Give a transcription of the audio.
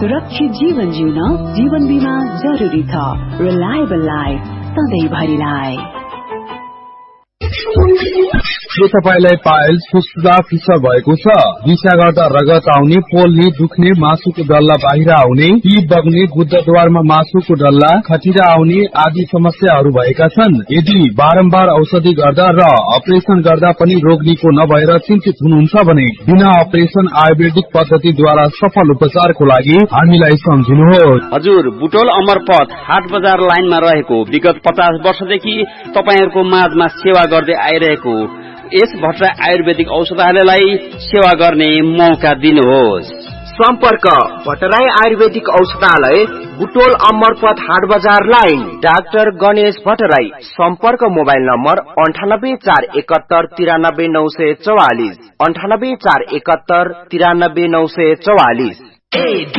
सुरक्षित जीवन जिउन जीवन बीमा जरुरी छ। Reliable life सधैँभरिलाई। के तपाईलाई पाइल्स फुस्फुसा फिसर भएको छ? दिशा गर्दा रगत आउने, पोल्ने, दुख्ने, मासुको डल्ला बाहिर आउने, पी बग्ने, गुद्दाद्वारमा मासुको डल्ला, खटिरा आउने आदि समस्याहरू भएका छन्? यदि बारम्बार औषधि गर्दा र अपरेसन गर्दा पनि रोग निको नभएर चिन्तित हुनुहुन्छ भने बिना अपरेसन आयुर्वेदिक पद्धतिद्वारा सफल उपचारको लागि हामीलाई सम्झिनुहोस्। हजुर, बुटोल अमरपथ हाट बजार लाइनमा रहेको विगत 50 वर्षदेखि तपाईहरुको माझमा सेवा गर्दै आइरहेको यस भट्टराई आयुर्वेदिक औषधालयलाई सेवा गर्ने मौका दिनुहोस्। सम्पर्क भट्टराई आयुर्वेदिक औषधालय, बुटोल अमरपथ हाट बजार लाइन, डाक्टर गणेश भट्टराई। सम्पर्क मोबाइल नम्बर 9841 93 944 9841 93 944।